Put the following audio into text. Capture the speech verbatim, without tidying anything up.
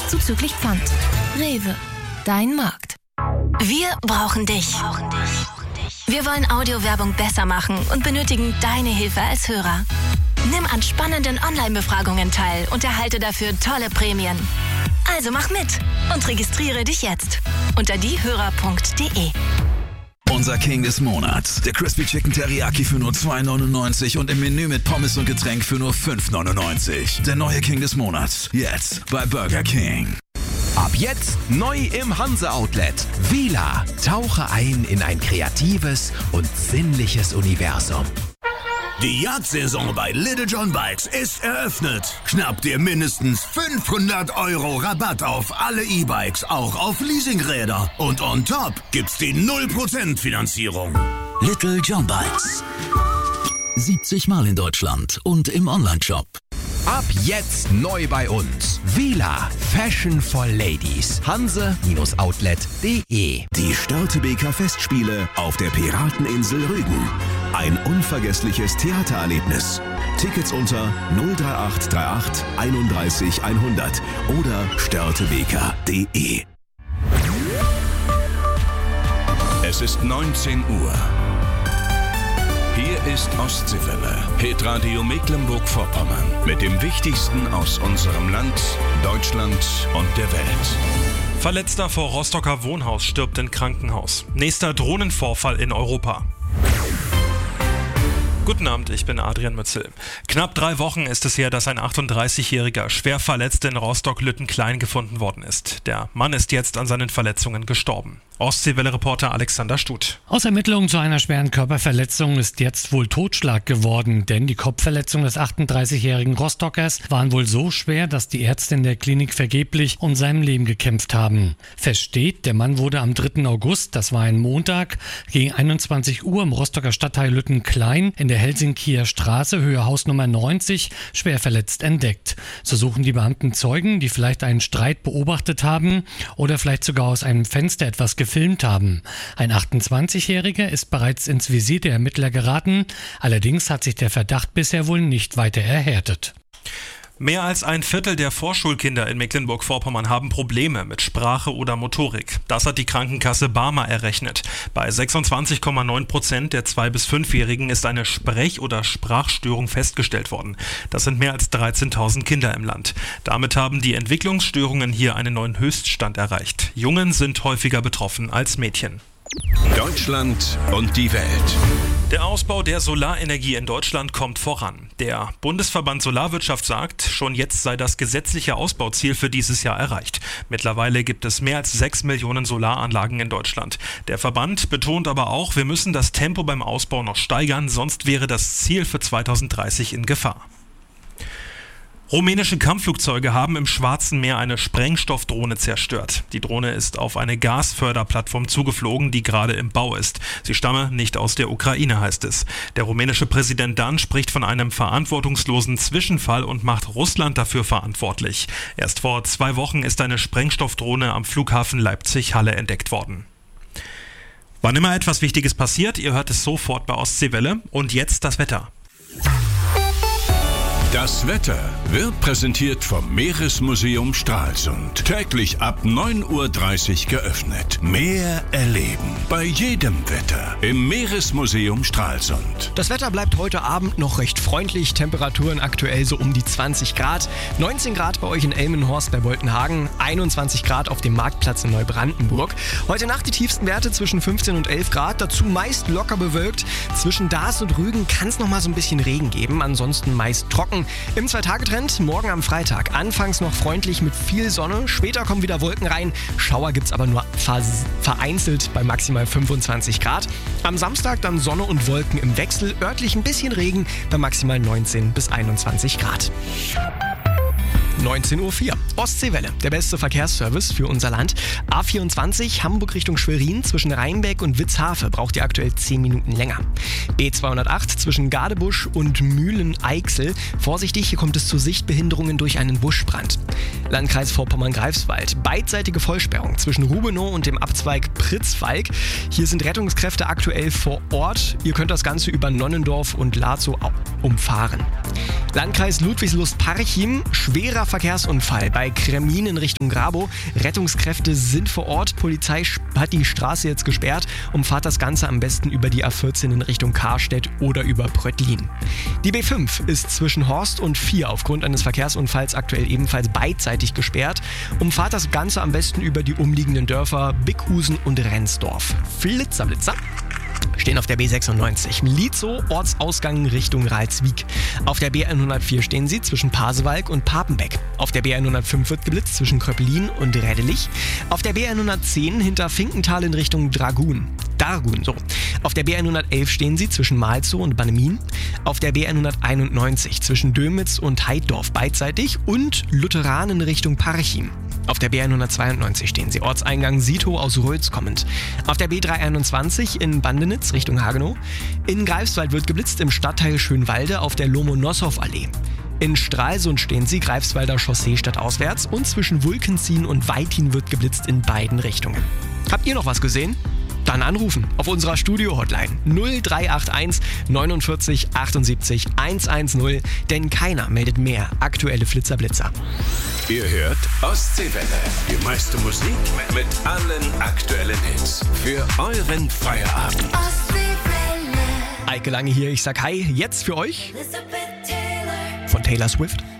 zuzüglich Pfand. Rewe, dein Markt. Wir brauchen dich. Wir wollen Audiowerbung besser machen und benötigen deine Hilfe als Hörer. Nimm an spannenden Online-Befragungen teil und erhalte dafür tolle Prämien. Also mach mit und registriere dich jetzt unter diehörer punkt de. Unser King des Monats. Der Crispy Chicken Teriyaki für nur zwei neunundneunzig und im Menü mit Pommes und Getränk für nur fünf neunundneunzig. Der neue King des Monats. Jetzt bei Burger King. Ab jetzt neu im Hanse Outlet. Vila. Tauche ein in ein kreatives und sinnliches Universum. Die Jagdsaison bei Little John Bikes ist eröffnet. Schnapp dir mindestens fünfhundert Euro Rabatt auf alle E-Bikes, auch auf Leasingräder. Und on top gibt's die null Prozent Finanzierung. Little John Bikes. siebzig Mal in Deutschland und im Onlineshop. Ab jetzt neu bei uns. Vila. Fashion for Ladies. Hanse-Outlet punkt de. Die Störtebeker Festspiele auf der Pirateninsel Rügen. Ein unvergessliches Theatererlebnis. Tickets unter null drei acht drei acht einunddreißig hundert oder störtebeker punkt de. Es ist neunzehn Uhr. Hier ist Ostseewelle, Hitradio Mecklenburg-Vorpommern, mit dem Wichtigsten aus unserem Land, Deutschland und der Welt. Verletzter vor Rostocker Wohnhaus stirbt im Krankenhaus. Nächster Drohnenvorfall in Europa. Guten Abend, ich bin Adrian Mützel. Knapp drei Wochen ist es her, dass ein achtunddreißigjähriger schwer verletzt in Rostock-Lüttenklein gefunden worden ist. Der Mann ist jetzt an seinen Verletzungen gestorben. Ostseewelle-Reporter Alexander Stuth. Aus Ermittlungen zu einer schweren Körperverletzung ist jetzt wohl Totschlag geworden, denn die Kopfverletzungen des achtunddreißigjährigen Rostockers waren wohl so schwer, dass die Ärzte in der Klinik vergeblich um sein Leben gekämpft haben. Fest steht, der Mann wurde am dritten August, das war ein Montag, gegen einundzwanzig Uhr im Rostocker Stadtteil Lüttenklein in der Helsinkier Straße, Höhe Hausnummer neunzig, schwer verletzt entdeckt. So suchen die Beamten Zeugen, die vielleicht einen Streit beobachtet haben oder vielleicht sogar aus einem Fenster etwas gefilmt haben. Ein achtundzwanzigjähriger ist bereits ins Visier der Ermittler geraten, allerdings hat sich der Verdacht bisher wohl nicht weiter erhärtet. Mehr als ein Viertel der Vorschulkinder in Mecklenburg-Vorpommern haben Probleme mit Sprache oder Motorik. Das hat die Krankenkasse Barmer errechnet. Bei sechsundzwanzig Komma neun Prozent der zwei- bis fünfjährigen ist eine Sprech- oder Sprachstörung festgestellt worden. Das sind mehr als dreizehntausend Kinder im Land. Damit haben die Entwicklungsstörungen hier einen neuen Höchststand erreicht. Jungen sind häufiger betroffen als Mädchen. Deutschland und die Welt. Der Ausbau der Solarenergie in Deutschland kommt voran. Der Bundesverband Solarwirtschaft sagt, schon jetzt sei das gesetzliche Ausbauziel für dieses Jahr erreicht. Mittlerweile gibt es mehr als sechs Millionen Solaranlagen in Deutschland. Der Verband betont aber auch, wir müssen das Tempo beim Ausbau noch steigern, sonst wäre das Ziel für zweitausenddreißig in Gefahr. Rumänische Kampfflugzeuge haben im Schwarzen Meer eine Sprengstoffdrohne zerstört. Die Drohne ist auf eine Gasförderplattform zugeflogen, die gerade im Bau ist. Sie stamme nicht aus der Ukraine, heißt es. Der rumänische Präsident Dan spricht von einem verantwortungslosen Zwischenfall und macht Russland dafür verantwortlich. Erst vor zwei Wochen ist eine Sprengstoffdrohne am Flughafen Leipzig-Halle entdeckt worden. Wann immer etwas Wichtiges passiert, ihr hört es sofort bei Ostseewelle. Und jetzt das Wetter. Das Wetter wird präsentiert vom Meeresmuseum Stralsund. Täglich ab neun Uhr dreißig geöffnet. Meer erleben. Bei jedem Wetter im Meeresmuseum Stralsund. Das Wetter bleibt heute Abend noch recht freundlich. Temperaturen aktuell so um die zwanzig Grad. neunzehn Grad bei euch in Elmenhorst bei Boltenhagen. einundzwanzig Grad auf dem Marktplatz in Neubrandenburg. Heute Nacht die tiefsten Werte zwischen fünfzehn und elf Grad. Dazu meist locker bewölkt. Zwischen Daas und Rügen kann es noch mal so ein bisschen Regen geben. Ansonsten meist trocken. Im Zwei-Tage-Trend morgen am Freitag. Anfangs noch freundlich mit viel Sonne, später kommen wieder Wolken rein. Schauer gibt's aber nur vereinzelt bei maximal fünfundzwanzig Grad. Am Samstag dann Sonne und Wolken im Wechsel, örtlich ein bisschen Regen bei maximal neunzehn bis einundzwanzig Grad. neunzehn Uhr vier. Ostseewelle, der beste Verkehrsservice für unser Land. A vierundzwanzig Hamburg Richtung Schwerin zwischen Rheinbeck und Witzhafe braucht ihr aktuell zehn Minuten länger. B zweihundertacht zwischen Gadebusch und Mühlen-Eichsel. Vorsichtig, hier kommt es zu Sichtbehinderungen durch einen Buschbrand. Landkreis Vorpommern-Greifswald. Beidseitige Vollsperrung zwischen Rubenow und dem Abzweig Pritzwalk. Hier sind Rettungskräfte aktuell vor Ort. Ihr könnt das Ganze über Nonnendorf und Lazow umfahren. Landkreis Ludwigslust-Parchim, schwerer Verkehrsunfall bei Kremin in Richtung Grabow. Rettungskräfte sind vor Ort, Polizei hat die Straße jetzt gesperrt. Umfahrt das Ganze am besten über die A vierzehn in Richtung Karstedt oder über Pröttlin. Die B fünf ist zwischen Horst und vier aufgrund eines Verkehrsunfalls aktuell ebenfalls beidseitig gesperrt. Umfahrt das Ganze am besten über die umliegenden Dörfer Bickhusen und Rendsdorf. Flitzer, Blitzer. Stehen auf der B sechsundneunzig, Lietzow, Ortsausgang Richtung Ralswiek. Auf der B hundertvier stehen sie zwischen Pasewalk und Papenbeck. Auf der B hundertfünf wird geblitzt zwischen Kröpelin und Rädelich. Auf der B hundertzehn hinter Finkenthal in Richtung Dragun. Dargun, so. Auf der B hundertelf stehen sie zwischen Malzow und Bannemin. Auf der B hunderteinundneunzig zwischen Dömitz und Heiddorf beidseitig und Lutheran in Richtung Parchim. Auf der B hundertzweiundneunzig stehen sie Ortseingang Sitow aus Rötz kommend. Auf der B dreihunderteinundzwanzig in Bandenitz Richtung Hagenow. In Greifswald wird geblitzt im Stadtteil Schönwalde auf der Lomonossow-Allee. In Stralsund stehen sie Greifswalder Chaussee stadtauswärts und zwischen Wulkenzien und Weitin wird geblitzt in beiden Richtungen. Habt ihr noch was gesehen? Dann anrufen auf unserer Studio-Hotline null drei acht eins neunundvierzig achtundsiebzig hundertzehn, denn keiner meldet mehr aktuelle Flitzerblitzer. Ihr hört Ostseewelle. Die meiste Musik mit allen aktuellen Hits. Für euren Feierabend. Eike Lange hier, ich sag hi, jetzt für euch von Taylor Swift.